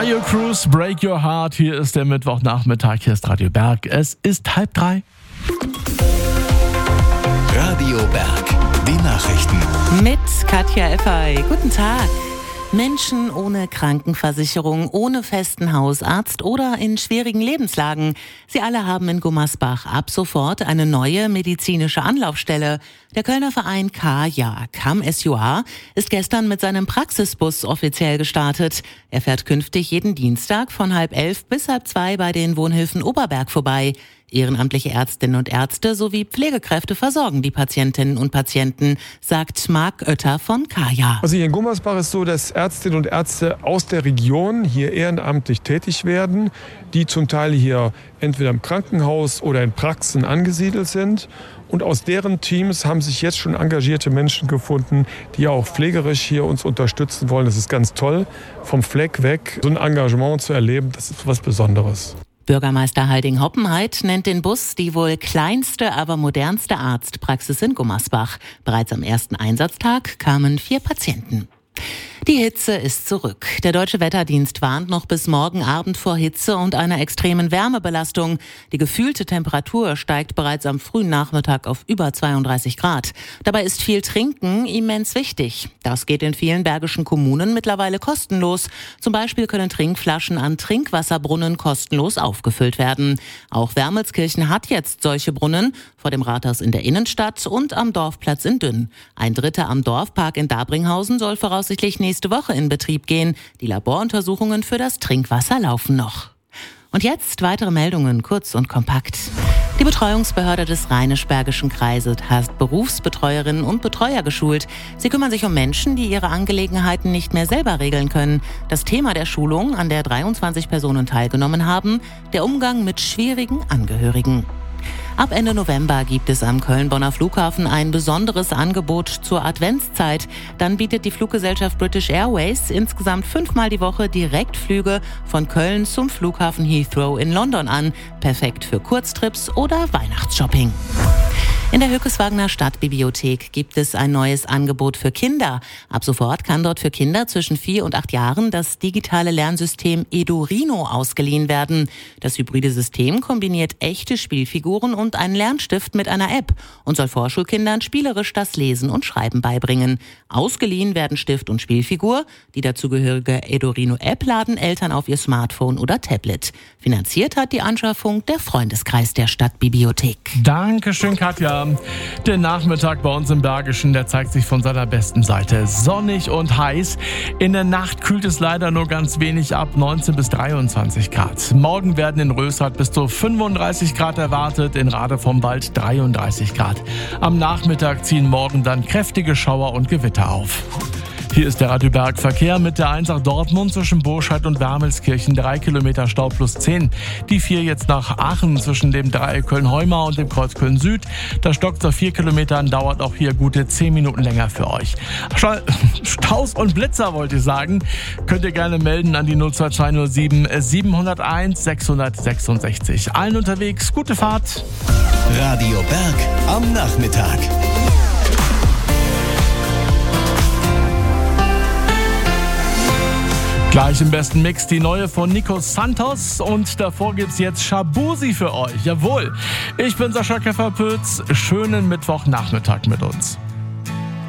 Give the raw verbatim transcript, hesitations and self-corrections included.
Tayo Cruz, Break Your Heart. Hier ist der Mittwochnachmittag. Hier ist Radio Berg. Es ist halb drei. Radio Berg, die Nachrichten. Mit Katja Effey. Guten Tag. Menschen ohne Krankenversicherung, ohne festen Hausarzt oder in schwierigen Lebenslagen. Sie alle haben in Gummersbach ab sofort eine neue medizinische Anlaufstelle. Der Kölner Verein K J A, Come As You Are, ist gestern mit seinem Praxisbus offiziell gestartet. Er fährt künftig jeden Dienstag von halb elf bis halb zwei bei den Wohnhilfen Oberberg vorbei. Ehrenamtliche Ärztinnen und Ärzte sowie Pflegekräfte versorgen die Patientinnen und Patienten, sagt Marc Oetter von K J A. Also hier in Gummersbach ist so, dass Ärztinnen und Ärzte aus der Region hier ehrenamtlich tätig werden, die zum Teil hier entweder im Krankenhaus oder in Praxen angesiedelt sind. Und aus deren Teams haben sich jetzt schon engagierte Menschen gefunden, die auch pflegerisch hier uns unterstützen wollen. Das ist ganz toll, vom Fleck weg so ein Engagement zu erleben, das ist was Besonderes. Bürgermeister Halding-Hoppenheith nennt den Bus die wohl kleinste, aber modernste Arztpraxis in Gummersbach. Bereits am ersten Einsatztag kamen vier Patienten. Die Hitze ist zurück. Der Deutsche Wetterdienst warnt noch bis morgen Abend vor Hitze und einer extremen Wärmebelastung. Die gefühlte Temperatur steigt bereits am frühen Nachmittag auf über zweiunddreißig Grad. Dabei ist viel Trinken immens wichtig. Das geht in vielen bergischen Kommunen mittlerweile kostenlos. Zum Beispiel können Trinkflaschen an Trinkwasserbrunnen kostenlos aufgefüllt werden. Auch Wermelskirchen hat jetzt solche Brunnen, vor dem Rathaus in der Innenstadt und am Dorfplatz in Dünn. Ein dritter am Dorfpark in Dabringhausen soll voraussichtlich nächste Woche in Betrieb gehen. Die Laboruntersuchungen für das Trinkwasser laufen noch. Und jetzt weitere Meldungen, kurz und kompakt. Die Betreuungsbehörde des Rheinisch-Bergischen Kreises hat Berufsbetreuerinnen und Betreuer geschult. Sie kümmern sich um Menschen, die ihre Angelegenheiten nicht mehr selber regeln können. Das Thema der Schulung, an der dreiundzwanzig Personen teilgenommen haben, der Umgang mit schwierigen Angehörigen. Ab Ende November gibt es am Köln-Bonner Flughafen ein besonderes Angebot zur Adventszeit. Dann bietet die Fluggesellschaft British Airways insgesamt fünfmal die Woche Direktflüge von Köln zum Flughafen Heathrow in London an. Perfekt für Kurztrips oder Weihnachtsshopping. In der Höckeswagener Stadtbibliothek gibt es ein neues Angebot für Kinder. Ab sofort kann dort für Kinder zwischen vier und acht Jahren das digitale Lernsystem Edurino ausgeliehen werden. Das hybride System kombiniert echte Spielfiguren und einen Lernstift mit einer App und soll Vorschulkindern spielerisch das Lesen und Schreiben beibringen. Ausgeliehen werden Stift und Spielfigur. Die dazugehörige Edurino-App laden Eltern auf ihr Smartphone oder Tablet. Finanziert hat die Anschaffung der Freundeskreis der Stadtbibliothek. Dankeschön, Katja. Der Nachmittag bei uns im Bergischen, der zeigt sich von seiner besten Seite. Sonnig und heiß. In der Nacht kühlt es leider nur ganz wenig ab, neunzehn bis dreiundzwanzig Grad. Morgen werden in Rösrath bis zu fünfunddreißig Grad erwartet, in Rade vom Wald dreiunddreißig Grad. Am Nachmittag ziehen morgen dann kräftige Schauer und Gewitter auf. Hier ist der Radio Berg Verkehr mit der eins nach Dortmund zwischen Burscheid und Wermelskirchen. drei Kilometer Stau plus zehn. Die vier jetzt nach Aachen zwischen dem Dreieck Köln-Heumar und dem Kreuz Köln-Süd. Das stockt auf vier Kilometern, dauert auch hier gute zehn Minuten länger für euch. Staus und Blitzer wollte ich sagen. Könnt ihr gerne melden an die null zwei zwei null sieben sieben null eins sechs sechs sechs. Allen unterwegs, gute Fahrt. Radio Berg am Nachmittag. Gleich im besten Mix die neue von Nico Santos und davor gibt's jetzt Shabuzi für euch. Jawohl, ich bin Sascha Kefferpütz. Schönen Mittwochnachmittag mit uns.